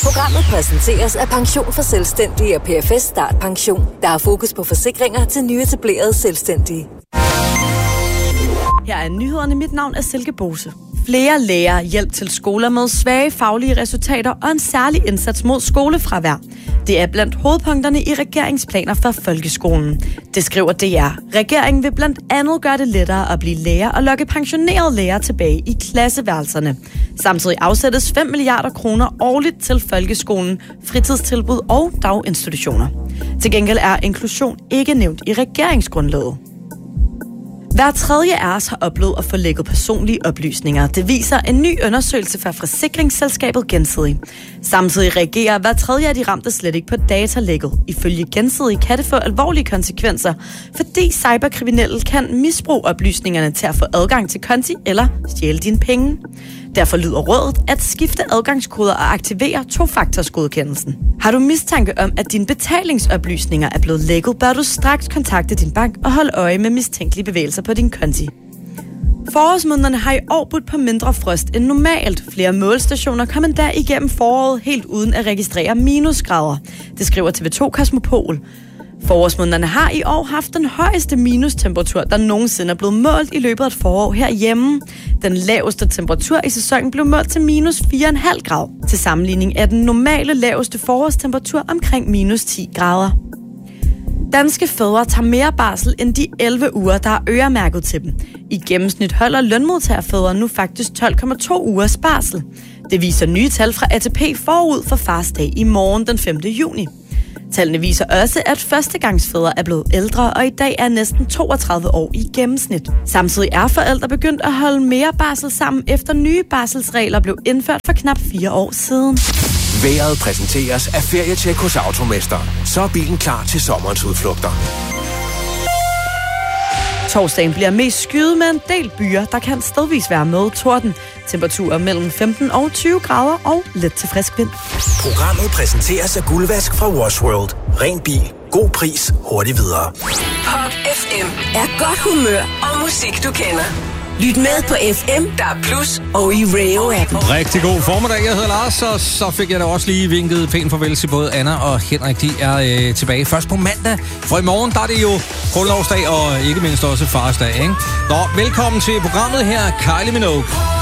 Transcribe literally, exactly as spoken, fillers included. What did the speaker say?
Programmet præsenteres af Pension for Selvstændige og P F S Start Pension. Der er fokus på forsikringer til nyetablerede selvstændige. Her er nyhederne. Mit navn er Silke Bose. Flere lærer, hjælp til skoler med svage faglige resultater og en særlig indsats mod skolefravær. Det er blandt hovedpunkterne i regeringsplaner for folkeskolen. Det skriver D R. Regeringen vil blandt andet gøre det lettere at blive lærer og lokke pensionerede lærere tilbage i klasseværelserne. Samtidig afsættes fem milliarder kroner årligt til folkeskolen, fritidstilbud og daginstitutioner. Til gengæld er inklusion ikke nævnt i regeringsgrundlaget. Hver tredje af os har oplevet at få lækket personlige oplysninger. Det viser en ny undersøgelse fra forsikringsselskabet Gensidig. Samtidig reagerer hver tredje af de ramte slet ikke på datalækket. Ifølge Gensidig kan det få alvorlige konsekvenser, fordi cyberkriminelle kan misbruge oplysningerne til at få adgang til konti eller stjæle dine penge. Derfor lyder rådet at skifte adgangskoder og aktivere tofaktorsgodkendelsen. Har du mistanke om, at dine betalingsoplysninger er blevet lækket, bør du straks kontakte din bank og holde øje med mistænkelige bevægelser på din konti. Forårsmånederne har i år budt på mindre frost end normalt. Flere målstationer kom endda igennem foråret helt uden at registrere minusgrader. Det skriver T V to Kosmopol. Forårsmånederne har i år haft den højeste minustemperatur, der nogensinde er blevet målt i løbet af et forår herhjemme. Den laveste temperatur i sæsonen blev målt til minus fire komma fem grader. Til sammenligning er den normale laveste forårstemperatur omkring minus ti grader. Danske fædre tager mere barsel end de elleve uger, der er øremærket til dem. I gennemsnit holder lønmodtagerfædre nu faktisk tolv komma to ugers barsel. Det viser nye tal fra A T P forud for Fars Dag i morgen den femte juni. Tallene viser også, at førstegangsfædre er blevet ældre, og i dag er næsten toogtredive år i gennemsnit. Samtidig er forældre begyndt at holde mere barsel sammen, efter nye barselsregler blev indført for knap fire år siden. Vejret præsenteres af Ferietjek hos Automester. Så er bilen klar til sommerens udflugter. Torsdagen bliver mest skyet med en del byer, der kan stedvis være med torden. Temperaturer mellem femten og tyve grader og lidt til frisk vind. Programmet præsenteres af Guldvask fra Wash World. Ren bil, god pris, hurtigt videre. Pop F M er godt humør og musik, du kender. Lyt med på F M, der er plus, og i Rayo-appen. Rigtig god formiddag, jeg hedder Lars, og så fik jeg da også lige vinket pænt farvel til både Anna og Henrik. De er øh, tilbage først på mandag, for i morgen der er det jo grundlovsdag og ikke mindst også Fars Dag, ikke? Nå, velkommen til programmet her, Kylie Minogue.